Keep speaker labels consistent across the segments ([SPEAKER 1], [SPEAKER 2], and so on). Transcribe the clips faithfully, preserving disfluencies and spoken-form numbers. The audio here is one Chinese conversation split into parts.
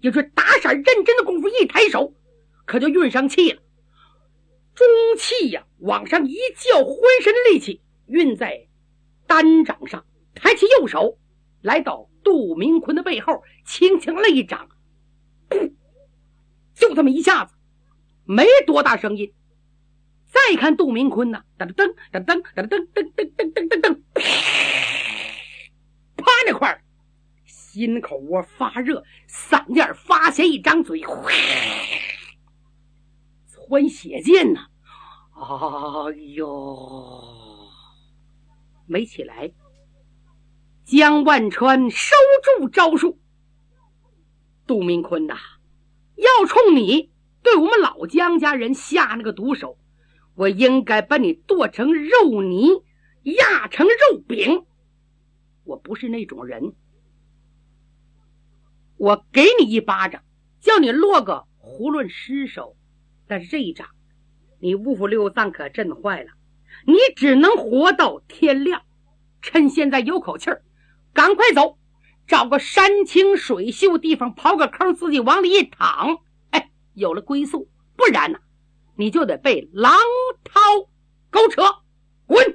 [SPEAKER 1] 也是打闪认真的功夫，一抬手可就运上气了。中气呀、啊，往上一较，浑身力气运在单掌上，抬起右手来到杜明坤的背后，轻轻了一掌，就这么一下子，没多大声音。再看杜明坤呢，噔噔噔噔噔噔噔噔噔噔噔噔，啪那块心口窝发热，嗓子发咸，一张嘴窜血溅呐！哎呦，没起来。江万川收住招数，杜明坤呐，要冲你对我们老江家人下那个毒手，我应该把你剁成肉泥，压成肉饼。我不是那种人，我给你一巴掌，叫你落个囫囵尸首，但是这一掌你五腑六脏可震坏了，你只能活到天亮。趁现在有口气儿，赶快走，找个山清水秀地方刨个坑，自己往里一躺，哎，有了归宿。不然呢，你就得被狼掏狗扯，滚！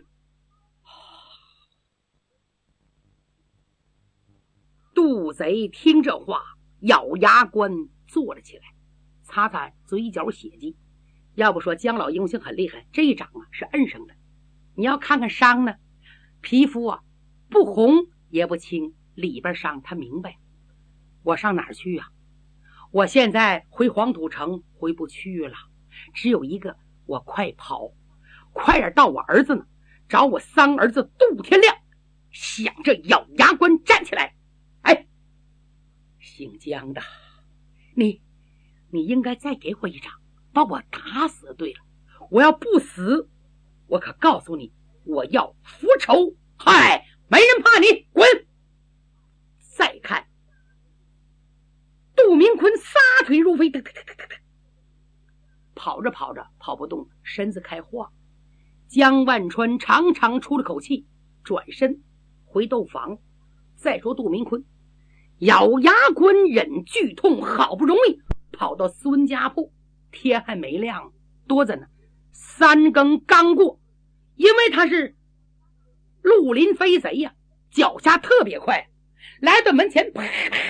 [SPEAKER 1] 杜贼听这话，咬牙关坐了起来，擦擦嘴角血迹。要不说江老英雄很厉害，这一掌啊是摁上的。你要看看伤呢，皮肤啊不红也不青，里边伤他明白。我上哪儿去啊？我现在回黄土城回不去了，只有一个，我快跑，快点到我儿子呢，找我三儿子杜天亮。想着咬牙关站起来，哎，姓江的，你你应该再给我一掌，把我打死。对了，我要不死，我可告诉你，我要复仇。嗨，没人怕你，滚！再看杜明坤撒腿如飞，跑着跑着跑不动，身子开晃。江万川长长出了口气，转身回斗房。再说杜明坤咬牙关忍剧痛，好不容易跑到孙家铺，天还没亮，多着呢，三更刚过。因为他是绿林飞贼呀、啊，脚下特别快，来到门前，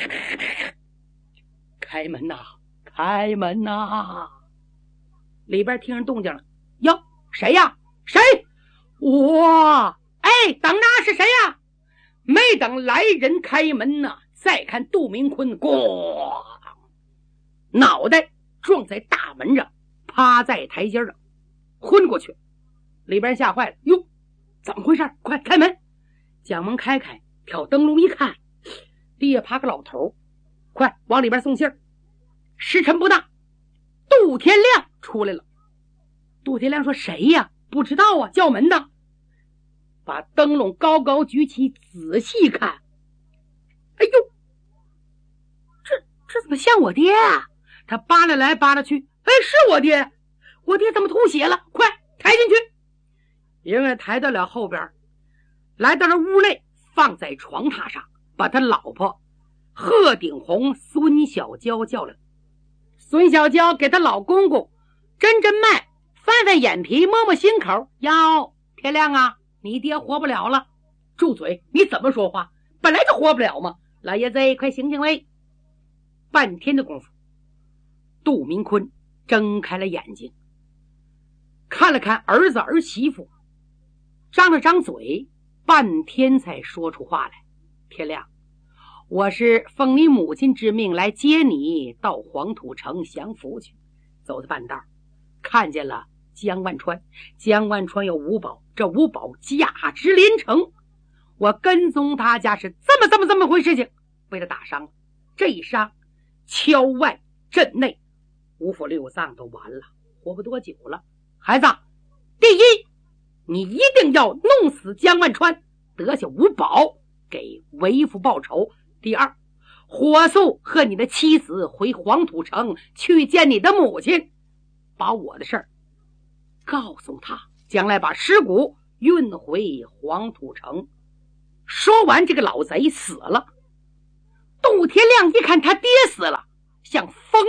[SPEAKER 1] 开门呐、啊，开门呐、啊！里边听人动静了，哟，谁呀？谁？我！哎，等着，是谁呀？没等来人开门呐、啊，再看杜明坤，咣，脑袋撞在大门上，趴在台阶上，昏过去。里边吓坏了，哟，怎么回事？快开门！将门开开，挑灯笼一看，地下趴个老头，快往里边送信儿。时辰不大，杜天亮出来了。杜天亮说：“谁呀？不知道啊，叫门的。”把灯笼高高举起，仔细看，哎呦，这这怎么像我爹啊？他扒拉来扒拉去，哎，是我爹，我爹怎么吐血了？快抬进去！因为抬到了后边，来到了屋内，放在床榻上，把他老婆贺鼎红、孙小娇叫来。孙小娇给他老公公针针脉，翻翻眼皮，摸摸心口，哟，天亮啊，你爹活不了了。住嘴，你怎么说话？本来就活不了嘛。老爷子，快醒醒喂！半天的功夫，杜明坤睁开了眼睛，看了看儿子儿媳妇，张了张嘴，半天才说出话来。天亮，我是奉你母亲之命来接你到黄土城享福去。走到半道，看见了江万川。江万川有五宝，这五宝价值连城。我跟踪他家是这么这么这么回事情，被他打伤了。这一伤，敲外震内，五腑六脏都完了，活不多久了。孩子，第一，你一定要弄死江万川，得下五宝给为父报仇。第二，火速和你的妻子回黄土城去见你的母亲，把我的事儿告诉他，将来把尸骨运回黄土城。说完，这个老贼死了。杜天亮一看他爹死了，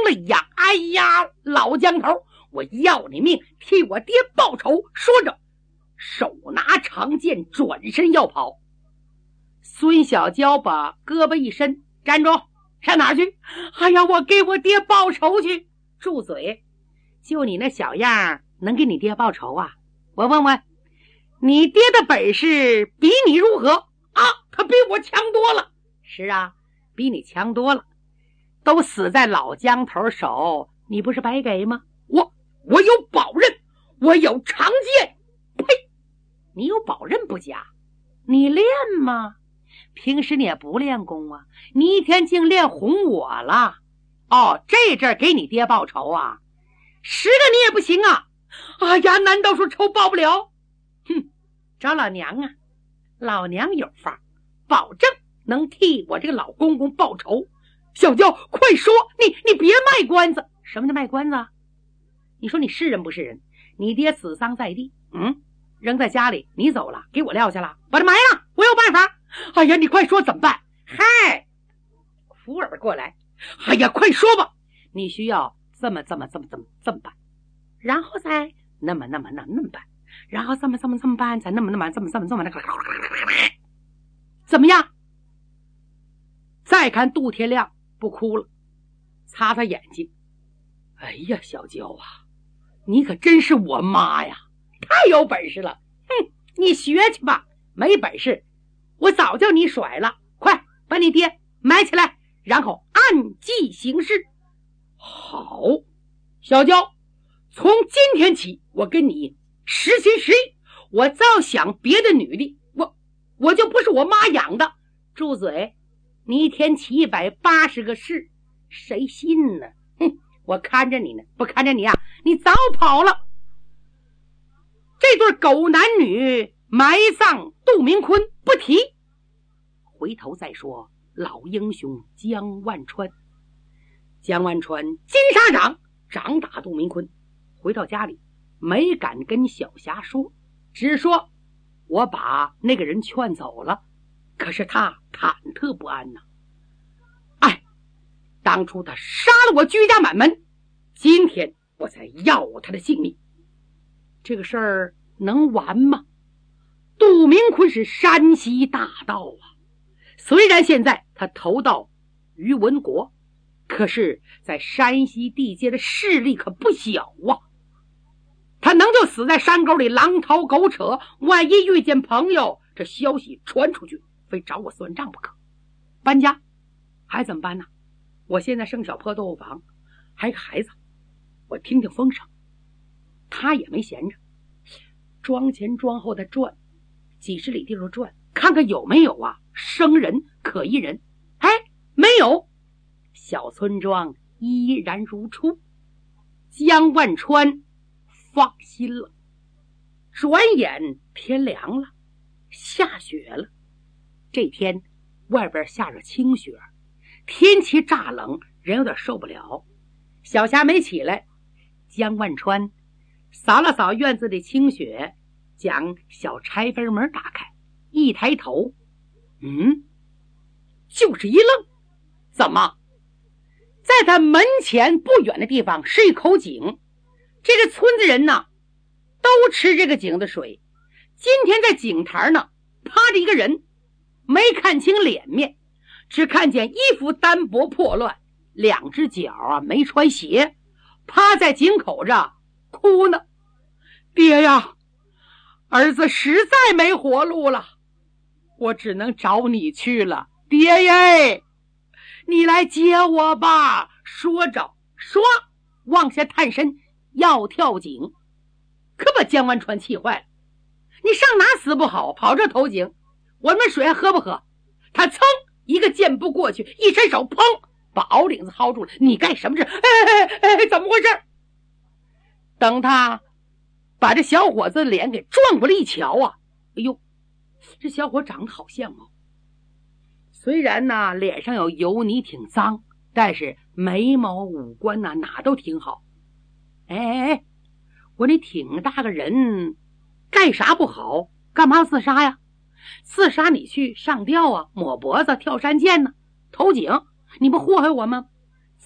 [SPEAKER 1] 了呀！哎呀，老江头，我要你命，替我爹报仇！说着，手拿长剑，转身要跑。孙小娇把胳膊一伸，站住！上哪儿去？哎呀，我给我爹报仇去！住嘴！就你那小样，能给你爹报仇啊？我问问，你爹的本事比你如何啊？他比我强多了。是啊，比你强多了。都死在老江头手，你不是白给吗？我我有宝刃，我有长剑。呸！你有宝刃不假，你练吗？平时你也不练功啊，你一天竟练哄我了。哦，这阵儿给你爹报仇啊？十个你也不行啊！哎呀，难道说仇报不了？哼，找老娘啊，老娘有法，保证能替我这个老公公报仇。小娇，快说，你你别卖关子。什么叫卖关子啊？你说你是人不是人？你爹死丧在地，嗯，扔在家里，你走了，给我撂下了，把他埋了，我有办法。哎呀，你快说怎么办？嗨，扶耳过来。哎呀，快说吧。你需要这么这么这么这么这么办，然后再那么那么那么那么办，然后这么这么这么办，再那么那么这么这么这么那个，怎么样？再看杜天亮不哭了，擦擦眼睛。哎呀，小娇啊，你可真是我妈呀，太有本事了。哼，你学去吧，没本事我早叫你甩了。快把你爹埋起来，然后按计行事。好，小娇，从今天起我跟你实心实意，我再想别的女的，我我就不是我妈养的。住嘴！你一天起一百八十个事，谁信呢？哼，我看着你呢，不看着你啊，你早跑了。这对狗男女埋葬杜明坤不提，回头再说老英雄江万川。江万川金沙掌掌打杜明坤，回到家里没敢跟小霞说，只说我把那个人劝走了。可是他忐忑不安呐、啊，哎，当初他杀了我居家满门，今天我才要他的性命，这个事儿能完吗？杜明坤是山西大盗啊，虽然现在他投到于文国，可是在山西地界的势力可不小啊。他能就死在山沟里狼逃狗扯，万一遇见朋友，这消息传出去，非找我算账不可。搬家还怎么搬呢？我现在生小破豆腐房，还有个孩子，我听听风声。他也没闲着，庄前庄后的转，几十里地路转，看看有没有啊生人可疑人。哎，没有，小村庄依然如初。江万川放心了。转眼天凉了，下雪了。这天外边下着清雪，天气乍冷，人有点受不了。小霞没起来，江万川扫了扫院子的清雪，将小拆分门打开，一抬头，嗯，就是一愣。怎么？在他门前不远的地方是一口井，这个村子人呢都吃这个井的水。今天在井台呢趴着一个人，没看清脸面，只看见衣服单薄破乱，两只脚啊没穿鞋，趴在井口上哭呢。爹呀，儿子实在没活路了，我只能找你去了。爹耶，你来接我吧。说着唰往下探身要跳井，可把江万川气坏了。你上哪死不好，跑这投井，我们水还喝不喝？他噌一个箭步过去，一伸手砰把袄领子薅住了。你干什么事？哎哎哎，怎么回事？等他把这小伙子的脸给转过来一瞧啊，哎呦，这小伙长得好相貌，虽然呢脸上有油泥挺脏，但是眉毛五官呢哪都挺好。哎哎哎，我这挺大个人干啥不好？干嘛自杀呀？自杀你去上吊啊，抹脖子跳山涧呢，投井，你不祸害我吗？